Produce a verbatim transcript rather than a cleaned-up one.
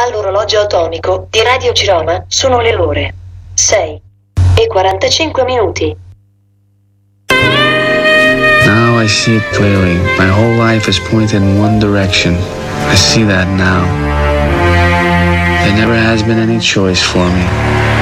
Dall'orologio atomico di Radio Ciroma sono le ore sei e quarantacinque minuti. Now I see it clearly. My whole life is pointed in one direction. I see that now. There never has been any choice for me.